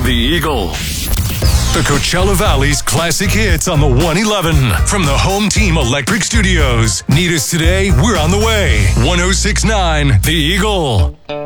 The Eagle. The Coachella Valley's classic hits on the 111 from the Home Team Electric Studios. Need us today? We're on the way. 106.9 The Eagle.